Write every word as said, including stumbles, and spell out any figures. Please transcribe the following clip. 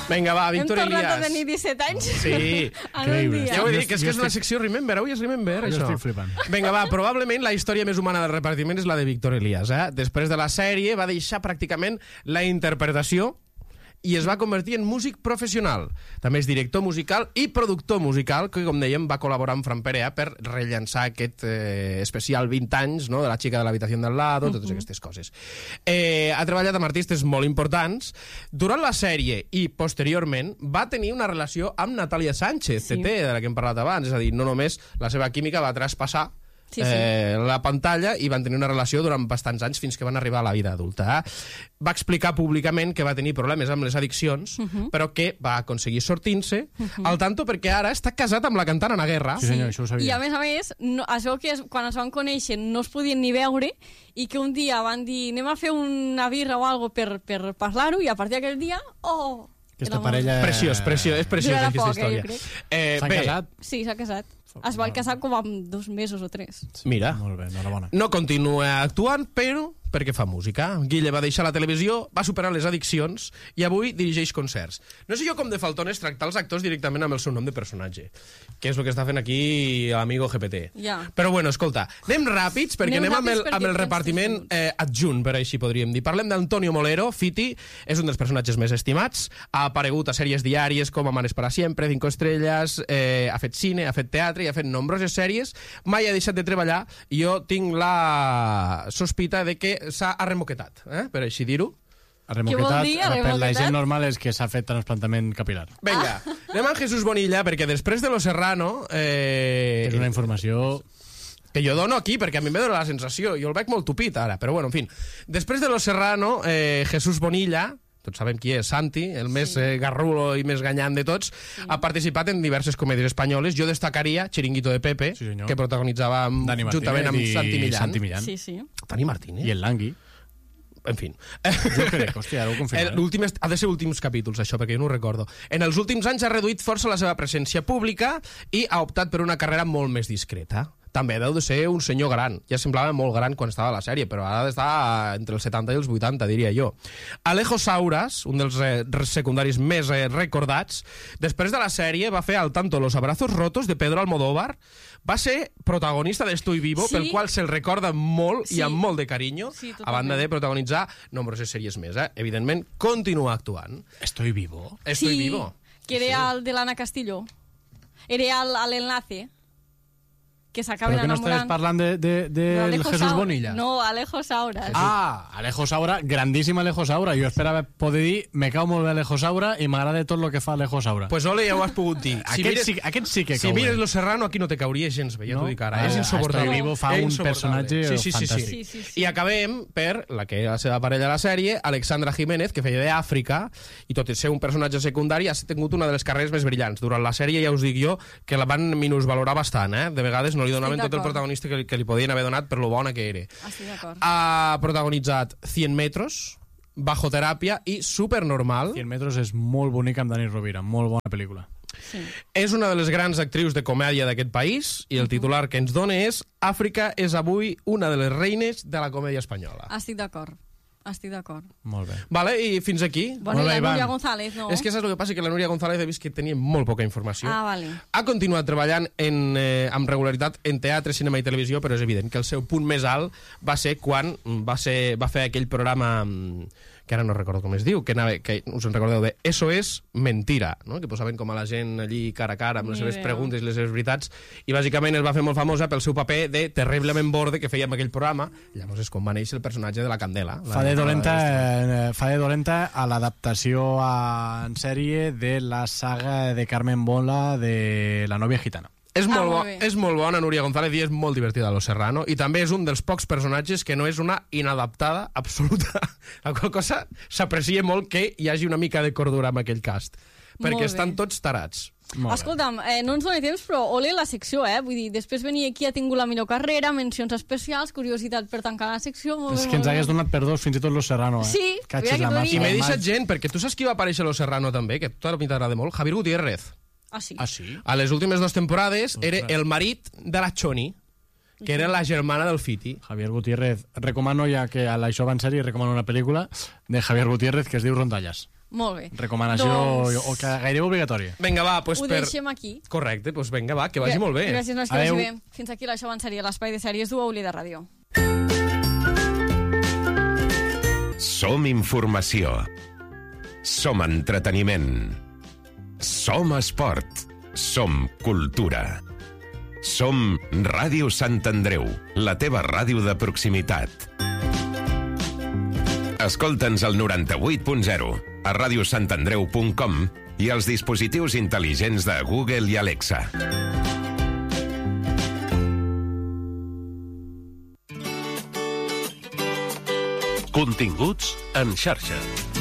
Vinga, va, Víctor Elias. Hem tornat a tenir disset anys Sí. en un dia. Ja ho he dit, que és que és una secció Remember, avui és Remember, Jo això. estic flipant. Vinga, va, probablement la història més humana del repartiment és la de Víctor Elias, eh? Després de la sèrie va deixar pràcticament la interpretació i es va convertir en músic professional. També és director musical i productor musical, que, com dèiem, va col·laborar amb Fran Perea per rellançar aquest eh, especial vint anys, no?, de La xica de l'habitació del lado, totes uh-huh. aquestes coses. Eh, ha treballat amb artistes molt importants. Durant la sèrie i posteriorment va tenir una relació amb Natàlia Sánchez, sí. T T, de la que hem parlat abans, és a dir, no només la seva química va traspassar Sí, sí. Eh, la pantalla i van tenir una relació durant bastants anys fins que van arribar a la vida adulta. Va explicar públicament que va tenir problemes amb les addiccions, uh -huh. però que va aconseguir sortir-se uh -huh. al tanto perquè ara està casat amb la cantant Ana Guerra. Sí, senyor, això ho sabia. I a més a més, no, això que es, quan es van conèixer no es podien ni veure i que un dia van dir anem a fer una birra o algo per, per parlar-ho i a partir d'aquell dia, oh... Aquesta parella... Preciós, preciós, és preciós aquesta poc, història. Eh, eh, S'han casat? Sí, s'ha casat. Es van casar com amb dos mesos o tres. Mira, molt bé, enhorabona. No continua actuant, però perquè fa música. Guille va deixar la televisió, va superar les addiccions i avui dirigeix concerts. No sé jo com de faltones tractar els actors directament amb el seu nom de personatge, que és el que està fent aquí l'amigo G P T. Ja. Però bueno, escolta, anem ràpids perquè anem, anem amb el, perquè amb el repartiment eh, adjunt, per així podríem dir. Parlem d'Antonio Molero, Fiti, és un dels personatges més estimats, ha aparegut a sèries diàries com Amanes para siempre, Cinco estrelles, eh, ha fet cine, ha fet teatre i ha fet nombroses sèries, mai ha deixat de treballar i jo tinc la sospita de que s'ha arremoquetat, eh? Per així dir-ho. Arremoquetat, dir, per la gent normal és que s'ha fet trasplantament capilar. Vinga, ah. anem amb Jesús Bonilla, perquè després de Lo Serrano... Eh, és una informació... que jo dono aquí, perquè a mi em dóna la sensació, jo el veig molt tupit ara, però bueno, en fi. Després de Lo Serrano, eh, Jesús Bonilla, tots sabem qui és, Santi, el més sí. eh, garrulo i més ganyant de tots, sí. ha participat en diverses comèdies espanyoles. Jo destacaria Chiringuito de Pepe, sí, que protagonitzava amb, juntament amb Santi Millán. Santi Millán. Sí, sí. Dani Martínez. I el Langui. En fi. Jo crec, hòstia, ara ho confirmo. Eh? Ha de ser últims capítols, això, perquè jo no ho recordo. En els últims anys ha reduït força la seva presència pública i ha optat per una carrera molt més discreta. També deu de ser un senyor gran. Ja semblava molt gran quan estava a la sèrie, però ara està entre els setanta i els vuitanta, diria jo. Alejo Sauras, un dels eh, secundaris més eh, recordats, després de la sèrie va fer al tanto Los abrazos rotos de Pedro Almodóvar, va ser protagonista d'Estoy vivo, sí. pel qual se'l recorda molt sí. i amb molt de carinyo, sí, a banda de protagonitzar nombroses sèries més. Eh? Evidentment, continua actuant. Estoy vivo? Estoy sí, vivo. Que era sí. el de l'Anna Castillo. Era l'enlace. Que s'acaben enamorant. Però que no estaves parlant de, de, de no, Jesús Saura. Bonilla? No, Alejo Saura. Ah, Alejo Saura, grandíssim Alejo Saura. Jo esperava poder dir, me cau molt bé Alejo Saura i m'agrada tot el que fa Alejo Saura. Pues ole, ja ho has pogut dir. Si aquest, mires, sí, aquest sí que si cau bé. Si mires Lo Serrano, aquí no te cauria gens bé, ja no? t'ho dic ara. Ah, és insoportable. Estoy vivo fa un personatge sí, sí, sí, fantàstic. Sí, sí, sí. I acabem per la que era la seva parella a la sèrie, Alexandra Jiménez, que feia d'Àfrica, i tot i ser un personatge secundari, ha tingut una de les carreres més brillants. Durant la sèrie ja us dic jo que la van minusvalorar bastant, eh? De vegades no li donaven tot el protagonisme que li, que li podien haver donat per lo bona que era. Estic d'acord. Ha protagonitzat cien metros, Bajo teràpia i Supernormal. cien metros és molt bonic amb Dani Rovira, molt bona pel·lícula. Sí. És una de les grans actrius de comèdia d'aquest país i el titular que ens dona és Àfrica és avui una de les reines de la comèdia espanyola. Estic d'acord. Estic d'acord. Molt bé. Vale, i fins aquí. Bueno, i la Núria González, no? És que saps el que passa? Que la Núria González he vist que tenia molt poca informació. Ah, vale. Ha continuat treballant en, eh, amb regularitat en teatre, cinema i televisió, però és evident que el seu punt més alt va ser quan va, ser, va fer aquell programa que ara no recordo com es diu, que, anava, que us en recordeu de Eso es mentira, no? Que posaven com a la gent allí cara a cara amb les seves preguntes i les seves veritats, i bàsicament es va fer molt famosa pel seu paper de terriblement borde que feia en aquell programa. Llavors és com va néixer el personatge de la Candela. Fa de dolenta, eh, fa de dolenta a l'adaptació en sèrie de la saga de Carmen Bola de La novia gitana. És molt, ah, bo, molt és molt bona Núria González i és molt divertida a Lo Serrano, i també és un dels pocs personatges que no és una inadaptada absoluta, la qual cosa s'aprecia molt que hi hagi una mica de cordura amb aquell cast, perquè estan tots tarats. Escolta'm, eh, no ens dona temps, però ole la secció, eh? Vull dir, després venir aquí ha tingut la millor carrera, mencions especials, curiositat per tancar la secció... Molt és bé, que ens molt hagués donat per dos, fins i tot Lo Serrano, eh? Sí, Catxes la massa. I m'he deixat gent, perquè tu saps qui va aparèixer a Lo Serrano també, que a mi t'agrada molt? Javier Gutiérrez. Ah, sí? Ah, sí? A les últimes dues temporades era el marit de la Choni, que era la germana del Fiti. Javier Gutiérrez. Recomano, ja que a l'Això va en sèrie, recomano una pel·lícula de Javier Gutiérrez que es diu Rondallas. Molt bé. Recomanació Doncs- o que gairebé obligatòria. Vinga, va, doncs Ho per... deixem aquí. Correcte, doncs vinga, va, que vagi Gra- molt bé. Gràcies, nois, que Adéu. vagi bé. Fins aquí l'Això en sèrie, l'espai de sèries d'U A U L I de Ràdio. Som informació. Som entreteniment. Som esport. Som cultura. Som Ràdio Sant Andreu, la teva ràdio de proximitat. Escolta'ns al noranta-vuit punt zero, a radiosantandreu punt com i als dispositius intel·ligents de Google i Alexa. Continguts en xarxa.